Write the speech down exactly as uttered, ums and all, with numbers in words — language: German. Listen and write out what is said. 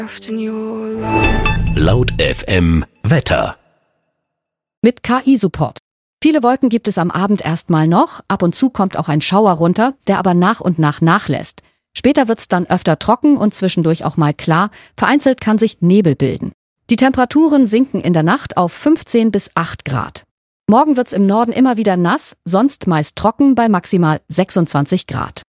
Laut F M Wetter. Mit K I-Support. Viele Wolken gibt es am Abend erstmal noch, ab und zu kommt auch ein Schauer runter, der aber nach und nach nachlässt. Später wird's dann öfter trocken und zwischendurch auch mal klar, vereinzelt kann sich Nebel bilden. Die Temperaturen sinken in der Nacht auf fünfzehn bis acht Grad. Morgen wird's im Norden immer wieder nass, sonst meist trocken bei maximal sechsundzwanzig Grad.